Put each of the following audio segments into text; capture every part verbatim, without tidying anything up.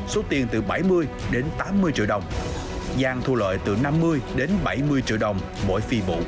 số tiền từ bảy mươi đến tám mươi triệu đồng. Giang thu lợi từ năm mươi đến bảy mươi triệu đồng mỗi phi vụ.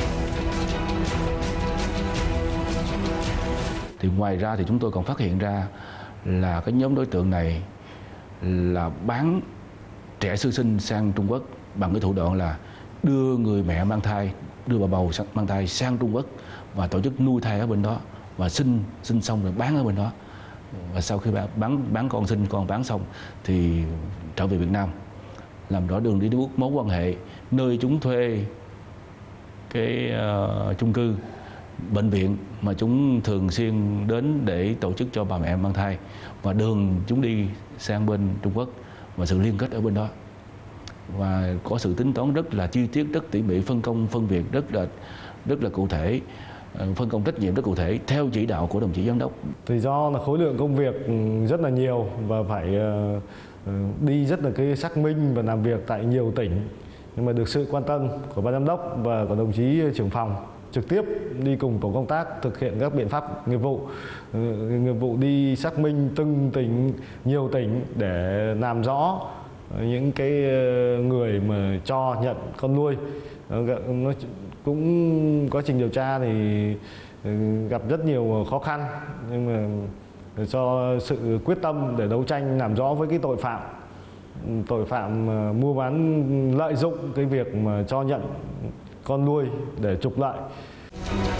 Thì ngoài ra thì chúng tôi còn phát hiện ra là cái nhóm đối tượng này là bán trẻ sơ sinh sang Trung Quốc bằng cái thủ đoạn là đưa người mẹ mang thai, đưa bà bầu mang thai sang Trung Quốc và tổ chức nuôi thai ở bên đó và sinh sinh xong rồi bán ở bên đó. Và sau khi bán bán con sinh con bán xong thì trở về Việt Nam, làm rõ đường đi nước bước, mối quan hệ nơi chúng thuê cái uh, chung cư, bệnh viện mà chúng thường xuyên đến để tổ chức cho bà mẹ mang thai, và đường chúng đi sang bên Trung Quốc và sự liên kết ở bên đó, và có sự tính toán rất là chi tiết, rất tỉ mỉ, phân công phân việc rất là rất là cụ thể, phân công trách nhiệm rất cụ thể theo chỉ đạo của đồng chí giám đốc. Thì do là khối lượng công việc rất là nhiều và phải đi rất là cái xác minh và làm việc tại nhiều tỉnh, nhưng mà được sự quan tâm của ban giám đốc và của đồng chí trưởng phòng trực tiếp đi cùng tổ công tác thực hiện các biện pháp nghiệp vụ, nghiệp vụ đi xác minh từng tỉnh, nhiều tỉnh để làm rõ những cái người mà cho nhận con nuôi. Nó cũng quá trình điều tra thì gặp rất nhiều khó khăn, nhưng mà do sự quyết tâm để đấu tranh làm rõ với cái tội phạm tội phạm mua bán lợi dụng cái việc mà cho nhận con nuôi để trục lợi.